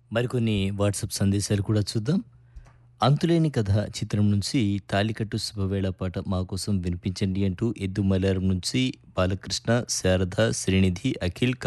మరికొన్ని వాట్సాప్ సందేశాలు కూడా చూద్దాం. అంతులేని కథ చిత్రం నుంచి తాళికట్టు శుభవేళ పాట మా కోసం వినిపించండి అంటూ ఎద్దు మల్లారం నుంచి బాలకృష్ణ, శారద, శ్రీనిధి, అఖిల్